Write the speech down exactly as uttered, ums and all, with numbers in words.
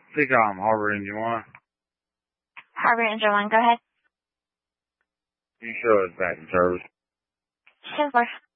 Seacom, Harbor Engine one. Harbor Engine one, go ahead. You show us back in service. Sizzler.